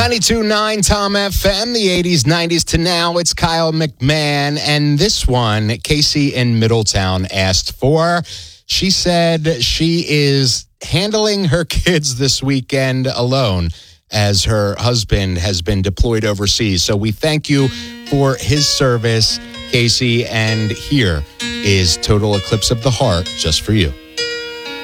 92.9 Tom FM, the 80s, 90s to now. It's Kyle McMahon. And this one, Casey in Middletown asked for. She said she is handling her kids this weekend alone as her husband has been deployed overseas. So we thank you for his service, Casey. And here is Total Eclipse of the Heart just for you.